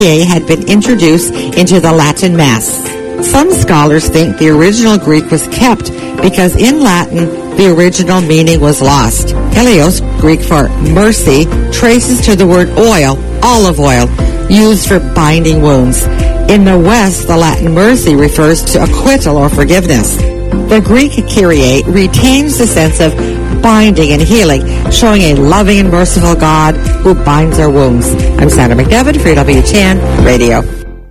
had been introduced into the Latin Mass. Some scholars think the original Greek was kept because in Latin, the original meaning was lost. Helios, Greek for mercy, traces to the word oil, olive oil, used for binding wounds. In the West, the Latin mercy refers to acquittal or forgiveness. The Greek Kyrie retains the sense of binding and healing, showing a loving and merciful God who binds our wounds. I'm Sandra McDevitt for WTN Radio.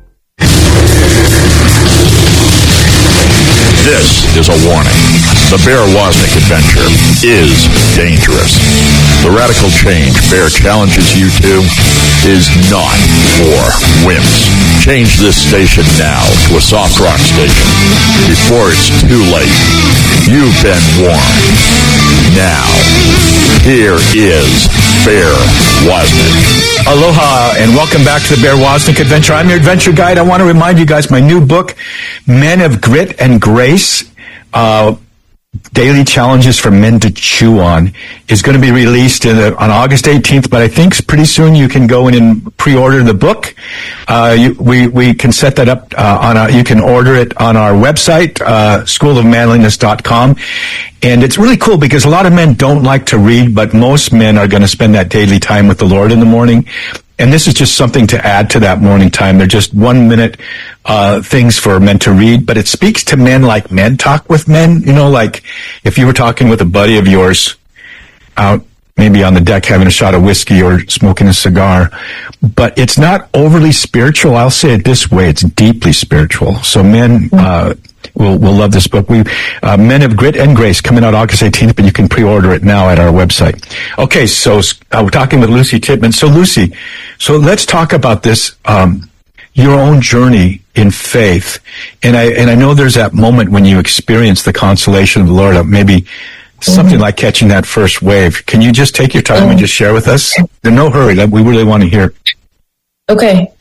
This is a warning. The Bear Wozniak adventure is dangerous. The radical change Bear challenges you to is not for wimps. Change this station now to a soft rock station before it's too late. You've been warned. Now, here is Bear Wozniak. Aloha and welcome back to the Bear Wozniak Adventure. I'm your adventure guide. I want to remind you guys my new book, Men of Grit and Grace, Daily Challenges for Men to Chew On, is going to be released on August 18th, but I think pretty soon you can go in and pre-order the book. We can set that up you can order it on our website, schoolofmanliness.com. And it's really cool because a lot of men don't like to read, but most men are going to spend that daily time with the Lord in the morning. And this is just something to add to that morning time. They're just 1 minute things for men to read, but it speaks to men like men talk with men. You know, like if you were talking with a buddy of yours out maybe on the deck having a shot of whiskey or smoking a cigar, but it's not overly spiritual. I'll say it this way. It's deeply spiritual. So men will love this book. Men of Grit and Grace, coming out August 18th, but you can pre-order it now at our website. Okay, so we're talking with Lucy Tittman. So Lucy, let's talk about this, your own journey in faith. And I know there's that moment when you experience the consolation of the Lord, maybe something like catching that first wave. Can you just take your time and just share with us? There's no hurry. We really want to hear. Okay.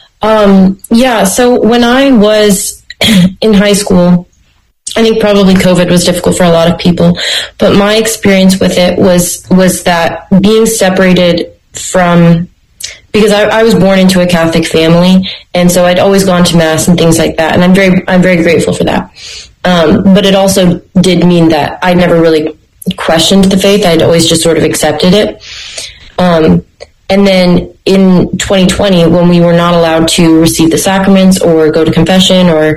So when I was in high school, I think probably COVID was difficult for a lot of people, but my experience with it was that being separated from, because I was born into a Catholic family, and so I'd always gone to Mass and things like that, and I'm very grateful for that. But it also did mean that I never really questioned the faith. I'd always just sort of accepted it. And then in 2020, when we were not allowed to receive the sacraments or go to confession or,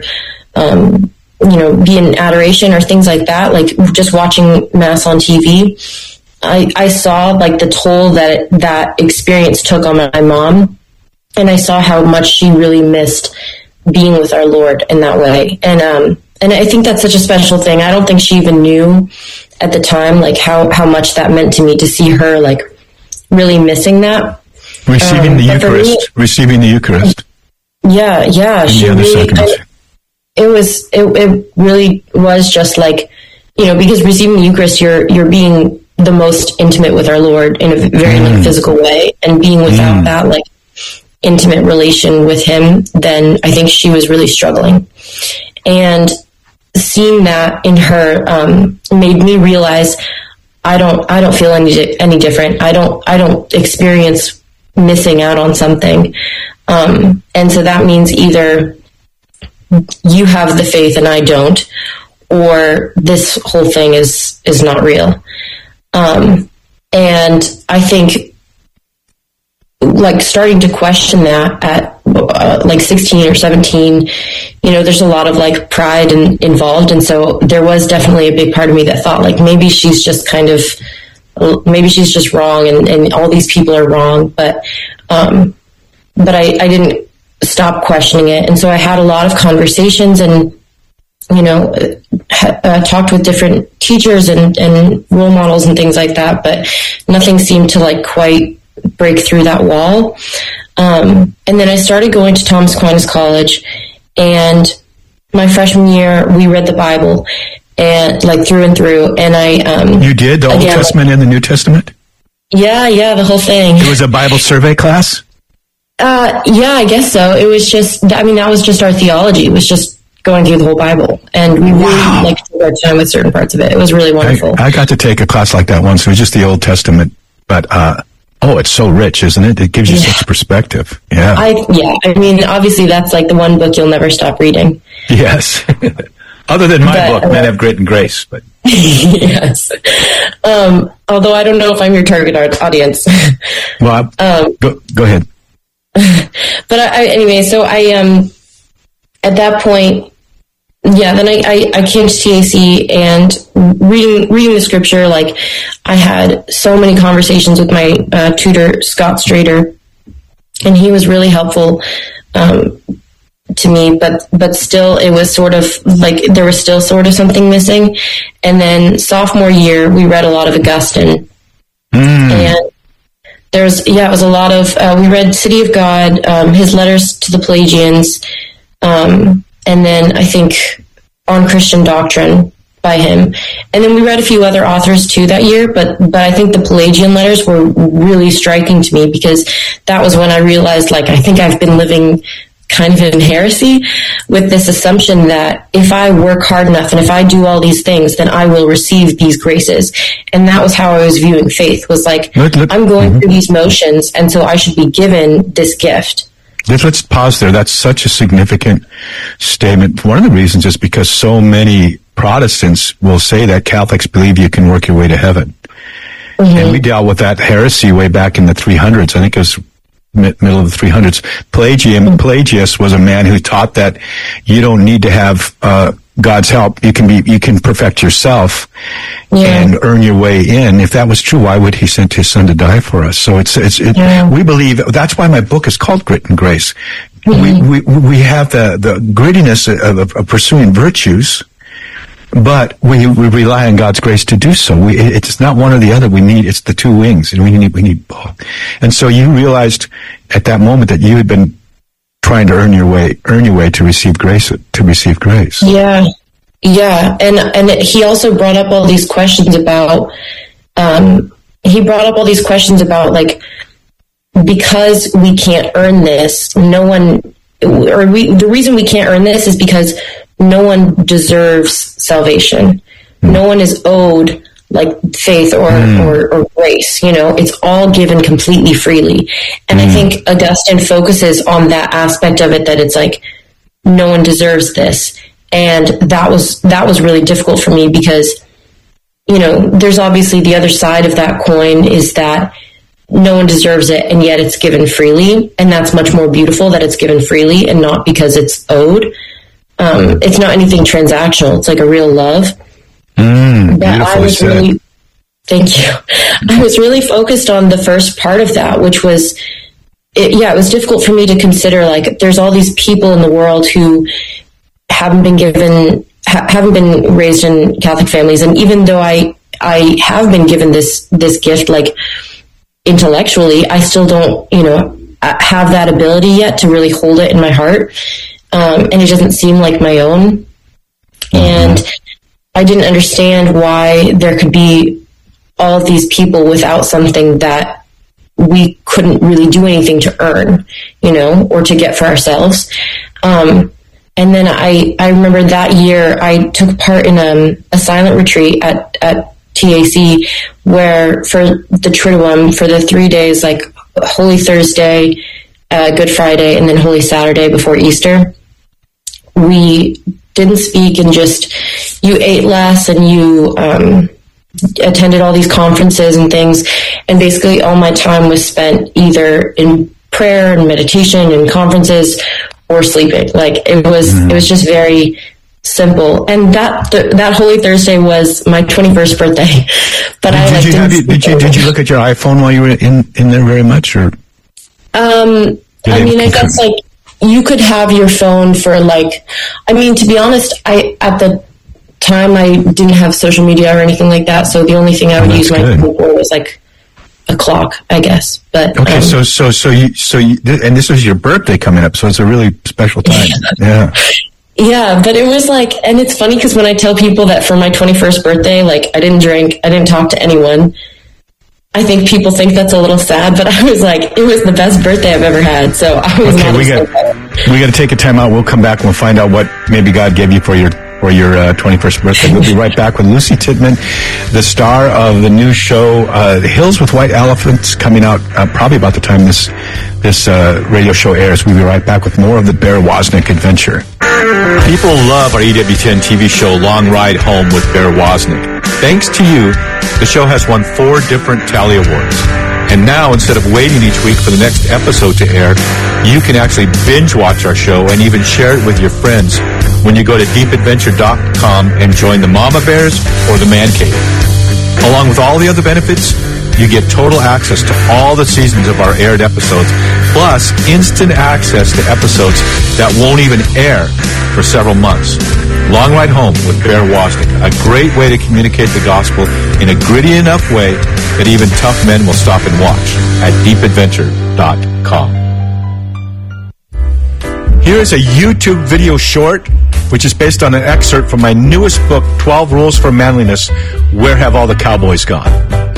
be in adoration or things like that, like just watching Mass on TV, I saw like the toll that experience took on my mom. And I saw how much she really missed being with our Lord in that way. And I think that's such a special thing. I don't think she even knew at the time, like how much that meant to me to see her like really missing that. Receiving the Eucharist. Yeah. She really, it really was just like, because receiving the Eucharist, you're being the most intimate with our Lord in a very like physical way, and being without that like intimate relation with Him, then I think she was really struggling. And seeing that in her made me realize I don't feel any different. I don't experience missing out on something, and so that means either you have the faith and I don't, or this whole thing is not real. And I think like starting to question that at like 16 or 17, there's a lot of like pride involved. And so there was definitely a big part of me that thought like, maybe she's just wrong and all these people are wrong. But I didn't stop questioning it. And so I had a lot of conversations and, talked with different teachers and role models and things like that, but nothing seemed to like quite break through that wall. And then I started going to Thomas Aquinas College, and my freshman year we read the Bible and like through and through. And you did the Old Testament and the New Testament? Yeah, the whole thing. It was a Bible survey class? Yeah, I guess so. It was just, that was just our theology. It was just going through the whole Bible, and we really took our time with certain parts of it. It was really wonderful. I got to take a class like that once. It was just the Old Testament, but Oh, it's so rich, isn't it? It gives you such a perspective. Yeah. I mean, obviously that's like the one book you'll never stop reading. Yes. Other than my book, Men of Grit and Grace. But yes. Although I don't know if I'm your target audience. Well, go ahead. But anyway, so I at that point, then I came to TAC, and reading the scripture, like I had so many conversations with my tutor, Scott Strader, and he was really helpful to me, but still it was sort of like there was still sort of something missing. And then sophomore year, we read a lot of Augustine, and it was a lot of, we read City of God, his letters to the Pelagians, and then I think On Christian Doctrine by him. And then we read a few other authors too that year, but I think the Pelagian letters were really striking to me, because that was when I realized, like, I think I've been living kind of in heresy with this assumption that if I work hard enough and if I do all these things, then I will receive these graces. And that was how I was viewing faith, was like, I'm going through these motions, and so I should be given this gift. Let's pause there. That's such a significant statement. One of the reasons is because so many Protestants will say that Catholics believe you can work your way to heaven. And we dealt with that heresy way back in the 300s. I think it was middle of the 300s. Pelagius was a man who taught that you don't need to have God's help. You can perfect yourself and earn your way in. If that was true, why would he send his son to die for us? So we believe, that's why my book is called Grit and Grace. We have the grittiness of pursuing virtues, but we rely on God's grace to do so. It's not one or the other. It's the two wings, and we need both. And so you realized at that moment that you had been trying to earn your way to receive grace. Yeah. And he also brought up all these questions about. Like, because we can't earn this, the reason we can't earn this is because no one deserves salvation. No one is owed like faith or grace. It's all given completely freely. And I think Augustine focuses on that aspect of it, that it's like no one deserves this. And that was really difficult for me, because there's obviously the other side of that coin, is that no one deserves it, and yet it's given freely. And that's much more beautiful, that it's given freely and not because it's owed. It's not anything transactional. It's like a real love. Beautifully said. Thank you. I was really focused on the first part of that, which was, it was difficult for me to consider, like, there's all these people in the world who haven't been raised in Catholic families. And even though I have been given this gift, like, intellectually, I still don't, have that ability yet to really hold it in my heart. And it doesn't seem like my own. And I didn't understand why there could be all of these people without something that we couldn't really do anything to earn, or to get for ourselves. And then I remember that year I took part in a silent retreat at TAC, where for the Triduum, for the 3 days, like Holy Thursday, Good Friday, and then Holy Saturday before Easter, we didn't speak, and just, you ate less, and you attended all these conferences and things, and basically all my time was spent either in prayer and meditation and conferences or sleeping. Like, it was just very simple. And that Holy Thursday was my 21st birthday. But did you look at your iPhone while you were in there very much, or? I guess, like, you could have your phone for, like, to be honest, at the time I didn't have social media or anything like that, so the only thing I would use my phone for was like a clock, I guess. But okay, so you, and this was your birthday coming up, so it's a really special time. Yeah, but it was like, and it's funny because when I tell people that for my 21st birthday, like, I didn't drink, I didn't talk to anyone, I think people think that's a little sad, but I was like, it was the best birthday I've ever had. So I was we got to take a time out. We'll come back and we'll find out what maybe God gave you for your for your 21st birthday. We'll be right back with Lucy Tidman, the star of the new show, The Hills with White Elephants, coming out probably about the time this radio show airs. We'll be right back with more of the Bear Wozniak adventure. People love our EWTN TV show, Long Ride Home with Bear Wozniak. Thanks to you, the show has won 4 different Tally Awards. And now, instead of waiting each week for the next episode to air, you can actually binge watch our show and even share it with your friends when you go to deepadventure.com and join the Mama Bears or the Man Cave. Along with all the other benefits, you get total access to all the seasons of our aired episodes, plus instant access to episodes that won't even air for several months. Long Ride Home with Bear Wozniak, a great way to communicate the gospel in a gritty enough way that even tough men will stop and watch at deepadventure.com. Here is a YouTube video short, which is based on an excerpt from my newest book, 12 Rules for Manliness, Where Have All the Cowboys Gone?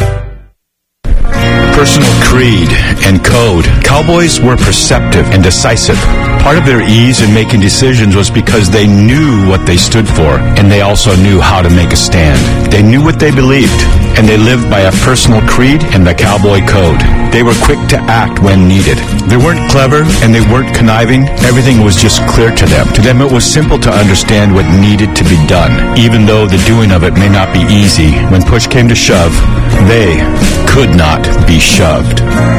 Personal creed and code. Cowboys were perceptive and decisive. Part of their ease in making decisions was because they knew what they stood for, and they also knew how to make a stand. They knew what they believed, and they lived by a personal creed and the cowboy code. They were quick to act when needed. They weren't clever, and they weren't conniving. Everything was just clear to them. To them, it was simple to understand what needed to be done. Even though the doing of it may not be easy, when push came to shove, they could not be shoved.